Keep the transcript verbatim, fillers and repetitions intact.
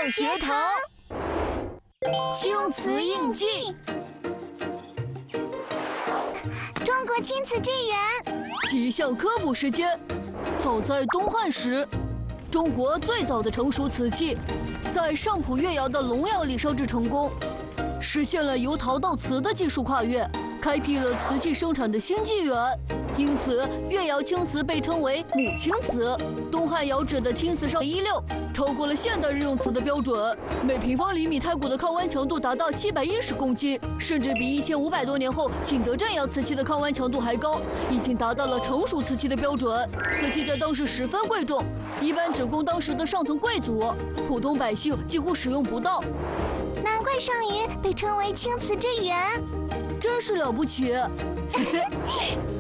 上学堂，青瓷印记。 中国青瓷纪元， 几项科普时间。早在东汉时，中国最早的成熟瓷器，在上浦越窑的龙窑里烧制成功，实现了由陶到瓷的技术跨越，开辟了瓷器生产的新纪元。因此，越窑青瓷被称为母青瓷。东汉窑址的青瓷烧一六，超过了现代日用瓷的标准。每平方厘米胎骨的抗剜强度达到七百一十公斤，甚至比一千五百多年后景德镇窑瓷器的抗剜强度还高，已经达到了成熟瓷器的标准。瓷器在当时十分贵重，一般只供当时的上层贵族，普通百姓几乎使用不到。 难怪上虞被称为青瓷之源， 真是了不起。